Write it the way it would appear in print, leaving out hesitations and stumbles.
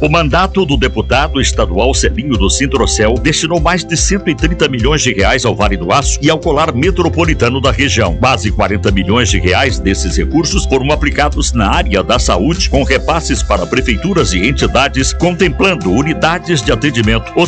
O mandato do deputado estadual Celinho do Sintrocel destinou mais de 130 milhões de reais ao Vale do Aço e ao colar metropolitano da região. Quase 40 milhões de reais desses recursos foram aplicados na área da saúde, com repasses para prefeituras e entidades, contemplando unidades de atendimento